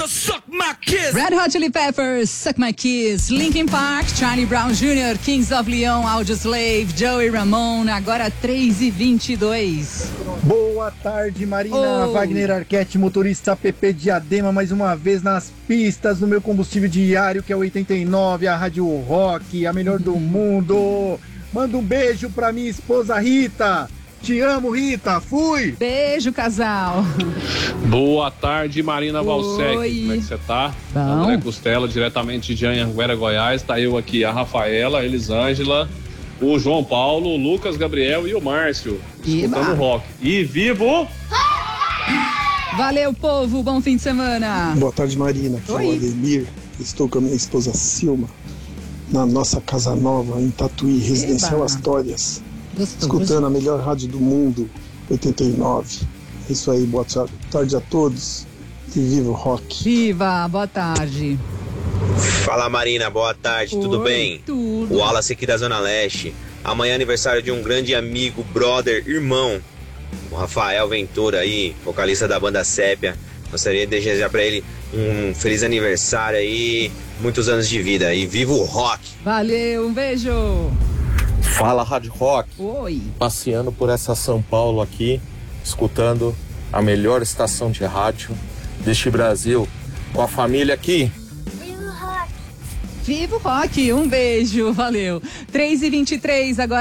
Red Hot Chili Peppers, Suck My Kiss, Linkin Park, Charlie Brown Jr., Kings of Leon, Audioslave, Joey Ramone, agora 3h22. Boa tarde, Marina. Wagner Arquette, motorista app Diadema, mais uma vez nas pistas no meu combustível diário, que é 89, a Rádio Rock, a melhor do mundo. Manda um beijo pra minha esposa Rita. Te amo, Rita. Fui. Beijo, casal. Boa tarde, Marina Valsec. Oi. Como é que você tá? Bom. André Costela, diretamente de Anhanguera, Goiás. Tá eu aqui, a Rafaela, a Elisângela, o João Paulo, o Lucas Gabriel e o Márcio. Escutando rock. E vivo! Valeu, povo. Bom fim de semana. Boa tarde, Marina. Aqui é o Ademir. Estou com a minha esposa Silma na nossa casa nova em Tatuí, Residencial Astórias. Escutando a melhor rádio do mundo, 89. É isso aí, boa tarde a todos. E viva o rock. Viva, boa tarde. Fala, Marina, boa tarde, tudo bem? Tudo. O Wallace aqui da Zona Leste. Amanhã é aniversário de um grande amigo, brother, irmão, o Rafael Ventura aí, vocalista da banda Sépia. Gostaria de desejar pra ele um feliz aniversário aí, muitos anos de vida e viva o rock. Valeu, um beijo. Fala, Rádio Rock. Oi. Passeando por essa São Paulo aqui, escutando a melhor estação de rádio deste Brasil, com a família aqui. Viva o rock, um beijo, valeu. 3h23 agora.